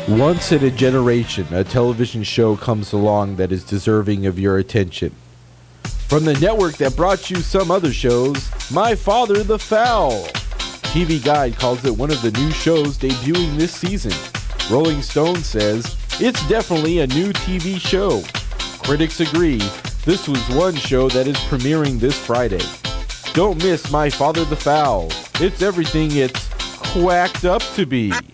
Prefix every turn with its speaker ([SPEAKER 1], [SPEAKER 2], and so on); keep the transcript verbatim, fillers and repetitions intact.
[SPEAKER 1] Once in a generation, a television show comes along that is deserving of your attention. From the network that brought you some other shows, My Father the Fowl. T V Guide calls it one of the new shows debuting this season. Rolling Stone says, it's definitely a new T V show. Critics agree, this was one show that is premiering this Friday. Don't miss My Father the Fowl. It's everything it's quacked up to be.